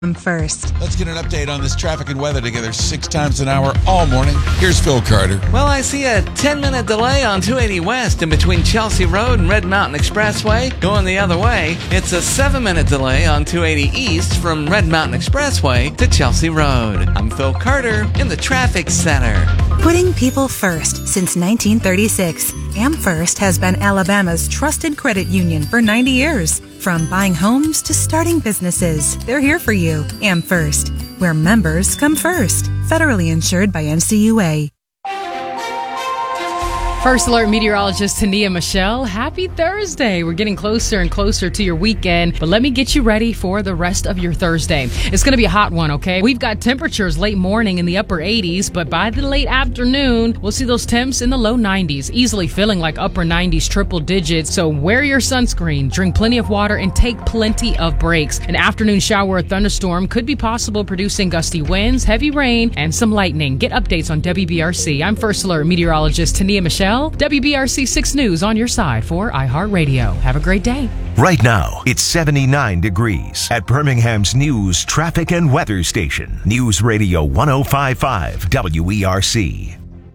First. Let's get an update on this traffic and weather together 6 times an hour all morning. Here's Phil Carter. Well, I see a 10-minute delay on 280 West in between Chelsea Road and Red Mountain Expressway. Going the other way, it's a 7-minute delay on 280 East from Red Mountain Expressway to Chelsea Road. I'm Phil Carter in the Traffic Center. Putting people first since 1936, AmFirst has been Alabama's trusted credit union for 90 years. From buying homes to starting businesses, they're here for you. AmFirst, where members come first. Federally insured by NCUA. First Alert meteorologist Tania Michelle, happy Thursday. We're getting closer and closer to your weekend, but let me get you ready for the rest of your Thursday. It's going to be a hot one, okay? We've got temperatures late morning in the upper 80s, but by the late afternoon, we'll see those temps in the low 90s, easily feeling like upper 90s, triple digits. So wear your sunscreen, drink plenty of water, and take plenty of breaks. An afternoon shower or thunderstorm could be possible, producing gusty winds, heavy rain, and some lightning. Get updates on WBRC. I'm First Alert meteorologist Tania Michelle. WBRC 6 News on your side for iHeartRadio. Have a great day. Right now, it's 79 degrees at Birmingham's News Traffic and Weather Station. News Radio 105.5 WERC.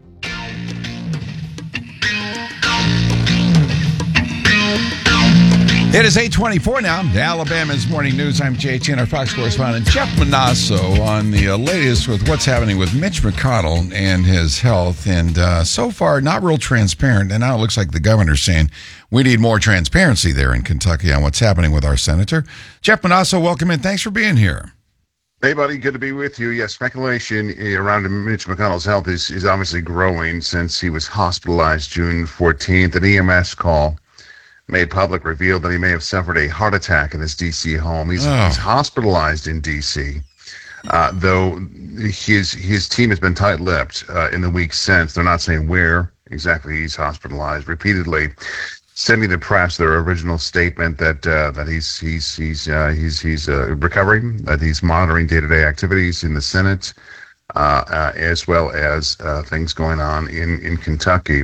It is 8:24 now. Alabama's Morning News. I'm JT, our Fox correspondent Jeff Manasso on the latest with what's happening with Mitch McConnell and his health. And so far, not real transparent. And now it looks like the governor's saying we need more transparency there in Kentucky on what's happening with our senator. Jeff Manasso, welcome in. Thanks for being here. Hey, buddy. Good to be with you. Yes, speculation around Mitch McConnell's health is obviously growing since he was hospitalized June 14th. An EMS call made public revealed that he may have suffered a heart attack in his D.C. home. He's hospitalized in D.C., though his team has been tight-lipped in the weeks since. They're not saying where exactly he's hospitalized. Repeatedly sending the press their original statement that he's recovering, that he's monitoring day-to-day activities in the Senate, as well as things going on in Kentucky.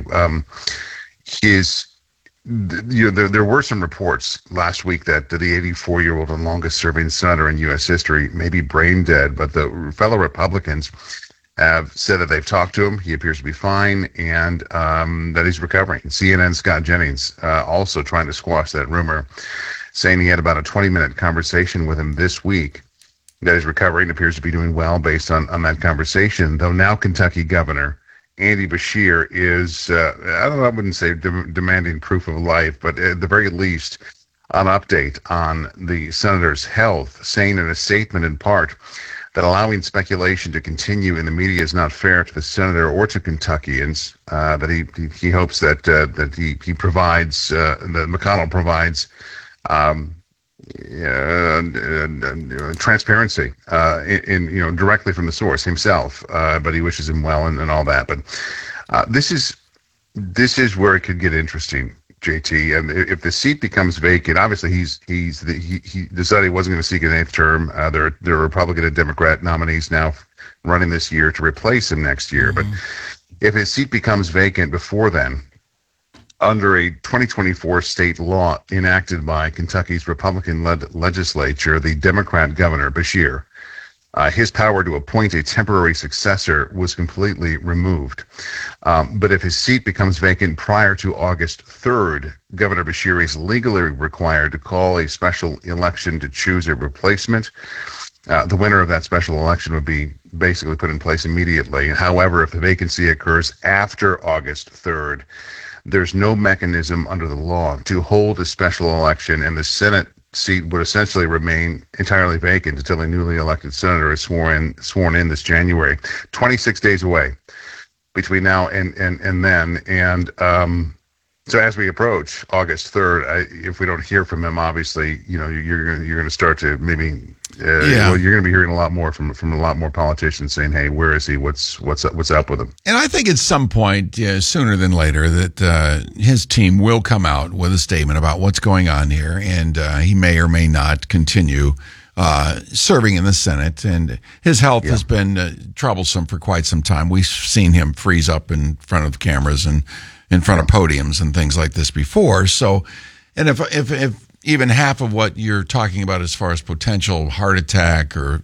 There were some reports last week that the 84-year-old and longest-serving senator in U.S. history may be brain dead, but the fellow Republicans have said that they've talked to him. He appears to be fine, and that he's recovering. CNN's Scott Jennings also trying to squash that rumor, saying he had about a 20-minute conversation with him this week. That he's recovering, appears to be doing well based on that conversation, though now Kentucky Governor Andy Beshear is, I wouldn't say demanding proof of life, but at the very least, an update on the senator's health, saying in a statement in part that allowing speculation to continue in the media is not fair to the senator or to Kentuckians, that he hopes that he provides, that McConnell provides transparency in directly from the source himself, but he wishes him well and all that. But this is where it could get interesting, JT. And if the seat becomes vacant, obviously he decided he wasn't going to seek an 8th term. There are Republican and Democrat nominees now running this year to replace him next year. But if his seat becomes vacant before then, under a 2024 state law enacted by Kentucky's Republican-led legislature, the Democrat governor, Beshear, his power to appoint a temporary successor was completely removed. But if his seat becomes vacant prior to August 3rd, Governor Beshear is legally required to call a special election to choose a replacement. The winner of that special election would be basically put in place immediately. However, if the vacancy occurs after August 3rd, there's no mechanism under the law to hold a special election, and the Senate seat would essentially remain entirely vacant until a newly elected senator is sworn in this January. 26 days away between now and then. And so as we approach August 3rd, if we don't hear from him, obviously, you're going to start to maybe. Well, you're going to be hearing a lot more from a lot more politicians saying, "Hey, where is he? What's up with him?" And I think at some point, sooner than later, that his team will come out with a statement about what's going on here, and he may or may not continue serving in the Senate. And his health has been troublesome for quite some time. We've seen him freeze up in front of cameras and in front of podiums and things like this before. So, and if even half of what you're talking about as far as potential heart attack or